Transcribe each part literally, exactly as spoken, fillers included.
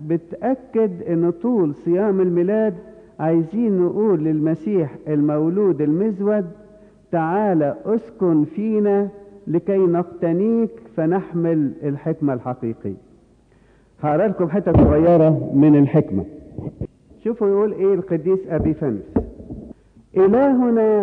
بتأكد ان طول صيام الميلاد عايزين نقول للمسيح المولود المزود تعالى اسكن فينا لكي نقتنيك فنحمل الحكمة الحقيقية. هقرأ لكم حتة صغيرة من الحكمة. شوفوا يقول ايه القديس ابيفانوس: إلهنا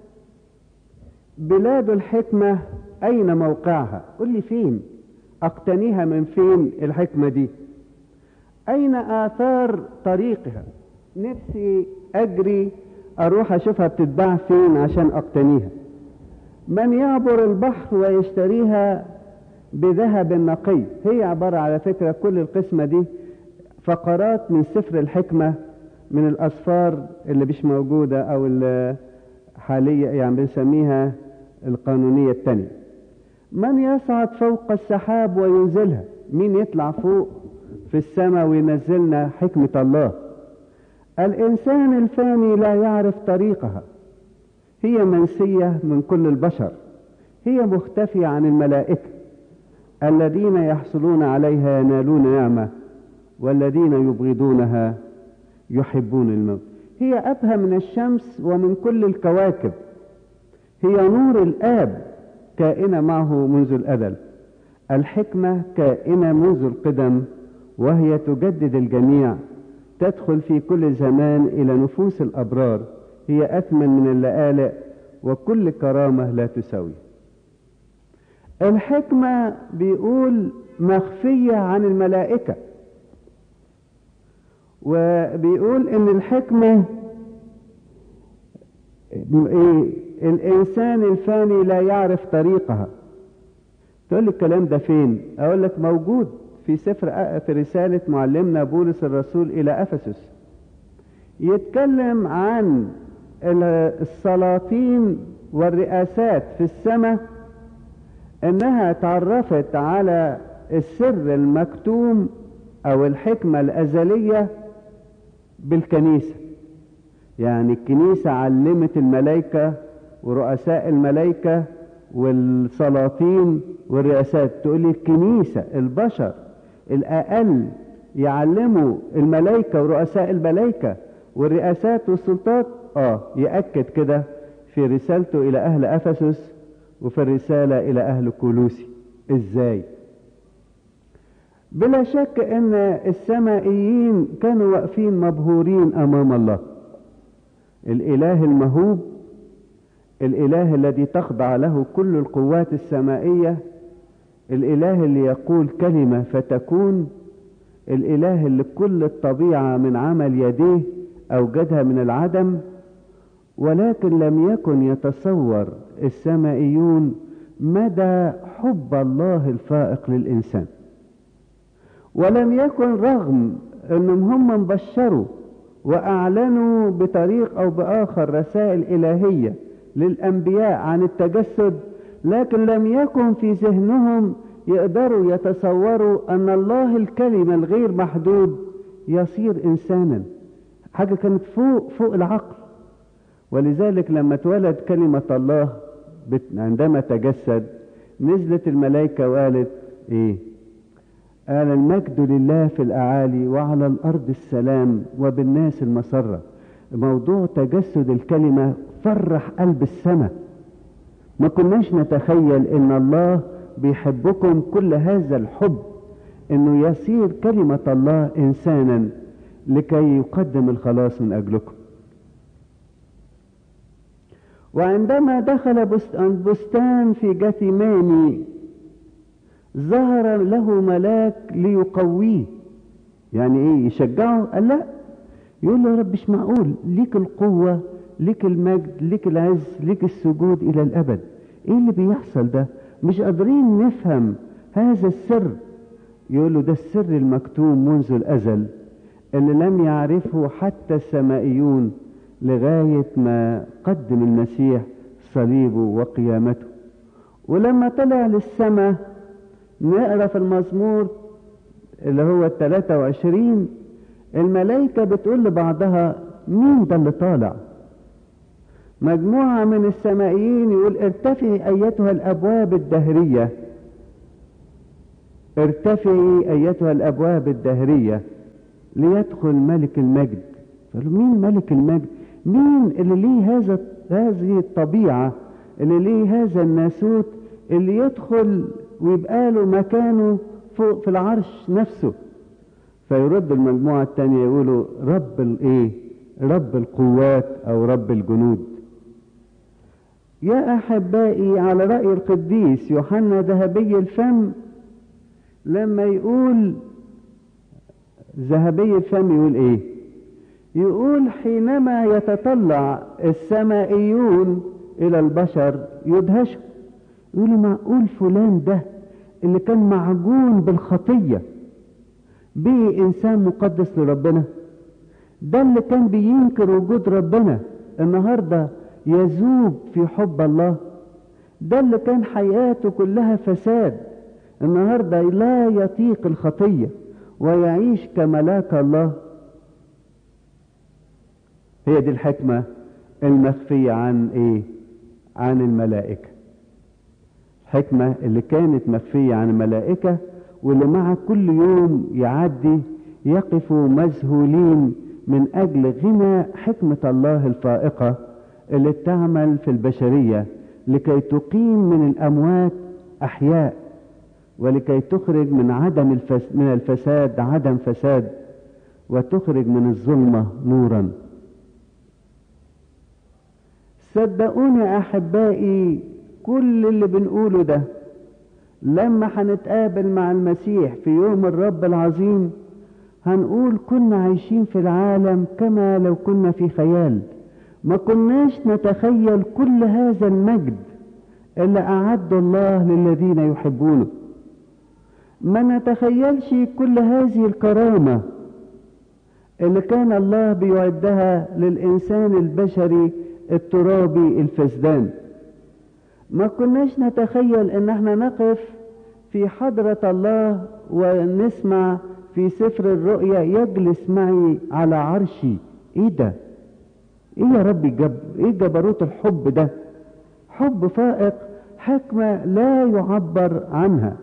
بلاد الحكمة أين موقعها؟ قل لي فين أقتنيها؟ من فين الحكمة دي؟ أين آثار طريقها؟ نفسي أجري أروح أشوفها بتتباع فين عشان أقتنيها. من يعبر البحر ويشتريها بذهب نقي. هي عبارة على فكرة كل القسمة دي فقرات من سفر الحكمة من الأسفار اللي مش موجودة أو الحالية، يعني بنسميها القانونية التانية. من يصعد فوق السحاب وينزلها؟ مين يطلع فوق في السماء وينزلنا حكمة الله؟ الإنسان الفاني لا يعرف طريقها، هي منسية من كل البشر، هي مختفية عن الملائكة، الذين يحصلون عليها ينالون نعمة والذين يبغضونها يحبون الموت. هي أبهى من الشمس ومن كل الكواكب، هي نور الآب كائنة معه منذ الأزل. الحكمة كائنة منذ القدم وهي تجدد الجميع، تدخل في كل زمان إلى نفوس الأبرار، هي أثمن من اللآلئ وكل كرامة لا تساوي. الحكمة بيقول مخفية عن الملائكة، وبيقول ان الحكمة إيه؟ الانسان الفاني لا يعرف طريقها. تقول لي الكلام ده فين؟ اقول لك موجود في سفر في رسالة معلمنا بولس الرسول الى افسس، يتكلم عن السلاطين والرئاسات في السماء انها تعرفت على السر المكتوم او الحكمة الازلية بالكنيسة. يعني الكنيسة علمت الملائكة ورؤساء الملائكة والسلاطين والرئاسات. تقول لي الكنيسة البشر الأقل يعلموا الملائكة ورؤساء الملائكة والرئاسات والسلطات؟ آه يأكد كده في رسالته إلى أهل أفسس وفي الرسالة إلى أهل كولوسي. إزاي؟ بلا شك ان السمائيين كانوا واقفين مبهورين امام الله، الاله المهوب، الاله الذي تخضع له كل القوات السمائية، الاله اللي يقول كلمة فتكون، الاله اللي كل الطبيعة من عمل يديه اوجدها من العدم. ولكن لم يكن يتصور السمائيون مدى حب الله الفائق للإنسان، ولم يكن رغم انهم هم مبشروا واعلنوا بطريق او باخر رسائل الهية للانبياء عن التجسد، لكن لم يكن في ذهنهم يقدروا يتصوروا ان الله الكلمة الغير محدود يصير انسانا. حاجة كانت فوق فوق العقل. ولذلك لما اتولد كلمة الله عندما تجسد نزلت الملائكة وقالت ايه؟ قال المجد لله في الأعالي وعلى الأرض السلام وبالناس المسرة. موضوع تجسد الكلمة فرح قلب السماء. ما كناش نتخيل ان الله بيحبكم كل هذا الحب انه يصير كلمة الله انسانا لكي يقدم الخلاص من اجلكم. وعندما دخل بستان في جثيماني ظهر له ملاك ليقويه. يعني ايه؟ يشجعه؟ قال لا، يقول له يا رب مش معقول، ليك القوة، ليك المجد، ليك العز، ليك السجود الى الابد. ايه اللي بيحصل ده؟ مش قادرين نفهم هذا السر. يقول له ده السر المكتوم منذ الازل اللي لم يعرفه حتى السمائيون لغاية ما قدم المسيح صليبه وقيامته. ولما طلع للسماء نقرأ في المزمور اللي هو الثلاثة وعشرين الملائكة بتقول لبعضها مين ده اللي طالع؟ مجموعة من السمائيين يقول ارتفعي ايتها الابواب الدهرية، ارتفعي ايتها الابواب الدهرية ليدخل ملك المجد. قالوا مين ملك المجد؟ مين اللي ليه هذا هذه الطبيعة، اللي ليه هذا الناسوت، اللي يدخل ويبقى له مكانه فوق في العرش نفسه؟ فيرد المجموعة التانية يقولوا رب الايه؟ رب القوات او رب الجنود. يا احبائي، على رأي القديس يوحنا ذهبي الفم لما يقول ذهبي الفم يقول ايه؟ يقول حينما يتطلع السمائيون الى البشر يدهشوا، يقولوا معقول فلان ده اللي كان معجون بالخطية بيه انسان مقدس لربنا؟ ده اللي كان بينكر وجود ربنا النهاردة يذوب في حب الله؟ ده اللي كان حياته كلها فساد النهاردة لا يطيق الخطية ويعيش كملاك الله؟ هي دي الحكمة المخفية عن ايه؟ عن الملائكة. الحكمة اللي كانت مخفية عن الملائكة واللي مع كل يوم يعدي يقفوا مذهولين من اجل غنى حكمة الله الفائقة اللي تعمل في البشرية لكي تقيم من الاموات احياء، ولكي تخرج من عدم الفس من الفساد عدم فساد، وتخرج من الظلمة نورا. صدقوني احبائي، كل اللي بنقوله ده لما هنتقابل مع المسيح في يوم الرب العظيم هنقول كنا عايشين في العالم كما لو كنا في خيال، ما كناش نتخيل كل هذا المجد اللي أعد الله للذين يحبونه، ما نتخيلش كل هذه الكرامة اللي كان الله بيعدها للإنسان البشري الترابي الفسدان. ما كناش نتخيل ان احنا نقف في حضرة الله ونسمع في سفر الرؤيا يجلس معي على عرشي. ايه ده؟ ايه يا ربي جب ايه جبروت الحب ده؟ حب فائق، حكمة لا يعبر عنها.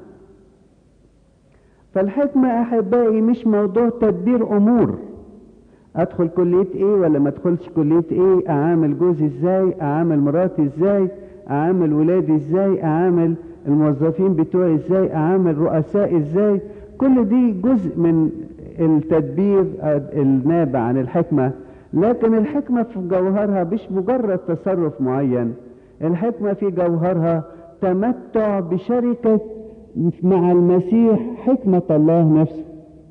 فالحكمة احبائي مش موضوع تدبير امور، ادخل كلية ايه ولا ما ادخلش كلية ايه، اعامل جوزي ازاي، اعامل مراتي ازاي، اعامل ولادي ازاي، اعامل الموظفين بتوعي ازاي، اعامل رؤسائي ازاي. كل دي جزء من التدبير النابع عن الحكمة، لكن الحكمة في جوهرها مش مجرد تصرف معين، الحكمة في جوهرها تمتع بشركة مع المسيح حكمة الله نفسه.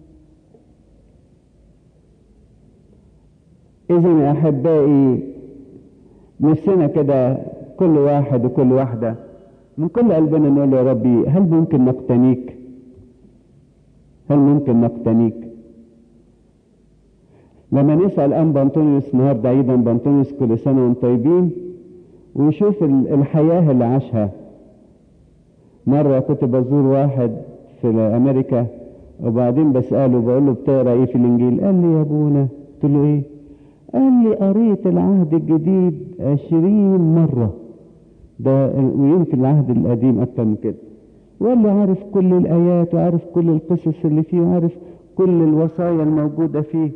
إذن يا أحبائي، نفسنا كده كل واحد وكل واحدة من كل قلبنا نقول يا ربي هل ممكن نقتنيك؟ هل ممكن نقتنيك؟ لما نسأل أنبا أنطونيوس النهارده عيد أنبا أنطونيوس كل سنة وانتم طيبين، ويشوف الحياة اللي عاشها. مرة كنت بزور واحد في أمريكا وبعدين بسأله بقول له بتقرأ إيه في الإنجيل؟ قال لي يا أبونا. قلت له إيه؟ قال لي قريت العهد الجديد عشرين مرة، ده ويمكن العهد القديم أكتر من كده. وقال لي عارف كل الآيات وعارف كل القصص اللي فيه وعارف كل الوصايا الموجودة فيه.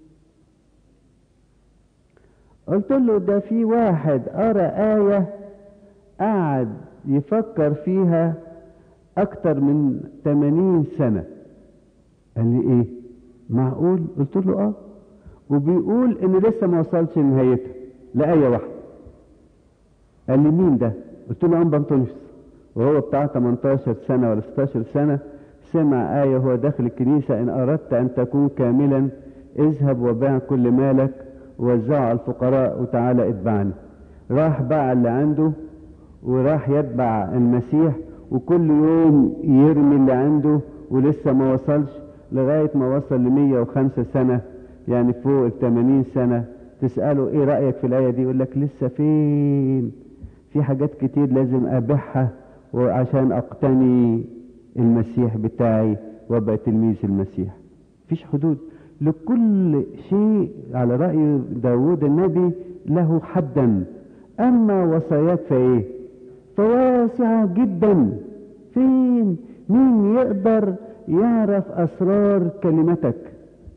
قلت له ده في واحد قرأ آية قعد يفكر فيها أكتر من ثمانين سنة. قال لي إيه؟ معقول؟ قلت له آه، وبيقول إن لسه ما وصلش لنهايتها لآية واحدة. قال لي مين ده؟ قلت له أنبا أنطونيوس، وهو بتاع تمنتاشر سنة ولا ستاشر سنة سمع آية وهو داخل الكنيسة: إن أردت أن تكون كاملا اذهب وبيع كل مالك ووزعه على الفقراء وتعالى اتبعني. راح باع اللي عنده وراح يتبع المسيح، وكل يوم يرمي اللي عنده ولسه ما وصلش لغاية ما وصل لمية وخمسة سنة، يعني فوق الثمانين سنة. تسأله ايه رأيك في الآية دي؟ يقول لك لسه فين، في حاجات كتير لازم أبيعها وعشان أقتني المسيح بتاعي وابقى تلميذ المسيح. مفيش حدود لكل شيء. على رأي داود النبي له حدا، أما وصاياك فإيه؟ فواسعة جدا. فين؟ مين يقدر يعرف أسرار كلمتك؟